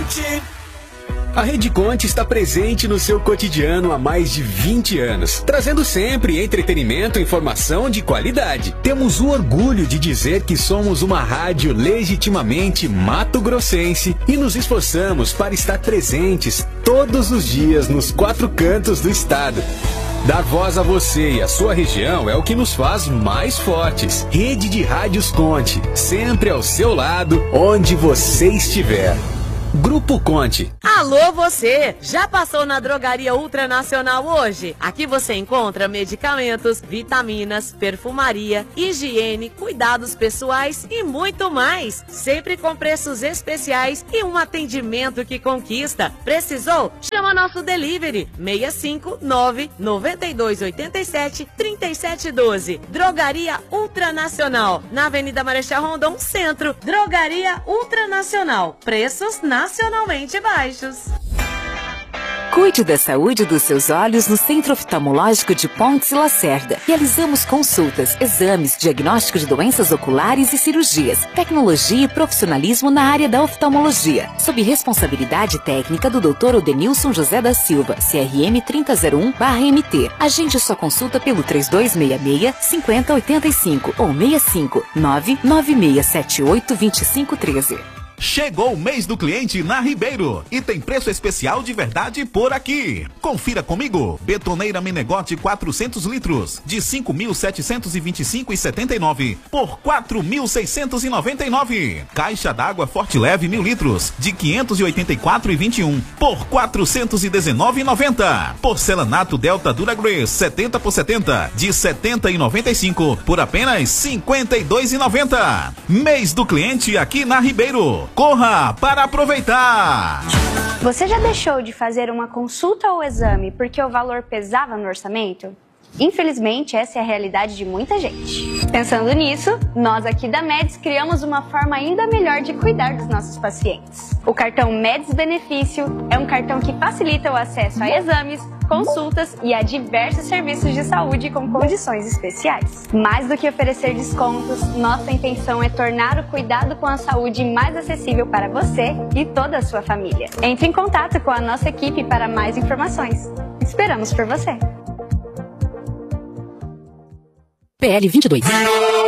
A Rede Conte está presente no seu cotidiano há mais de 20 anos, trazendo sempre entretenimento e informação de qualidade. Temos o orgulho de dizer que somos uma rádio legitimamente mato-grossense e nos esforçamos para estar presentes todos os dias nos 4 cantos do estado. Dar voz a você e a sua região é o que nos faz mais fortes. Rede de Rádios Conte, sempre ao seu lado, onde você estiver. Grupo Conte. Alô você, já passou na Drogaria Ultranacional hoje? Aqui você encontra medicamentos, vitaminas, perfumaria, higiene, cuidados pessoais e muito mais. Sempre com preços especiais e um atendimento que conquista. Precisou? Chama nosso delivery 659-9287-3712. Drogaria Ultranacional, na Avenida Marechal Rondon, Centro. Drogaria Ultranacional. Preços nacionalmente baixos. Cuide da saúde dos seus olhos no Centro Oftalmológico de Pontes e Lacerda. Realizamos consultas, exames, diagnóstico de doenças oculares e cirurgias, tecnologia e profissionalismo na área da oftalmologia. Sob responsabilidade técnica do Dr. Odenilson José da Silva, CRM 3001/MT. Agende sua consulta pelo 3266-5085 ou 65-99678-2513. Chegou o mês do cliente na Ribeiro e tem preço especial de verdade por aqui. Confira comigo. Betoneira Menegote 400 litros de 5.725,79 por 4.699. Caixa d'água Forte Leve 1000 litros de 584,21 por 419,90. Porcelanato Delta Duragrace 70 por 70 de 70,95 por apenas 52,90. Mês do cliente aqui na Ribeiro. Corra para aproveitar! Você já deixou de fazer uma consulta ou exame porque o valor pesava no orçamento? Infelizmente, essa é a realidade de muita gente. Pensando nisso, nós aqui da Meds criamos uma forma ainda melhor de cuidar dos nossos pacientes. O cartão Meds Benefício é um cartão que facilita o acesso a exames, consultas e a diversos serviços de saúde com condições especiais. Mais do que oferecer descontos, nossa intenção é tornar o cuidado com a saúde mais acessível para você e toda a sua família. Entre em contato com a nossa equipe para mais informações. Esperamos por você! PL 22.